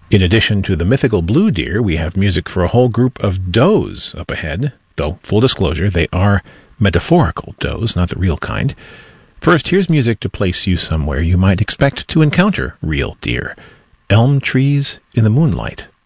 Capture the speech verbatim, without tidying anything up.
In addition to the mythical blue deer, we have music for a whole group of does up ahead, though, full disclosure, they are metaphorical does, not the real kind. First, here's music to place you somewhere you might expect to encounter real deer. Elm trees in the moonlight.